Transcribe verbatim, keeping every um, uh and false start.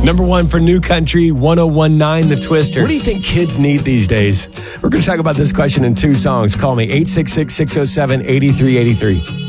Number one for New Country, one oh one nine The Twister. What do you think kids need these days? We're going to talk about this question in two songs. Call me, eight six six, six oh seven, eight three eight three.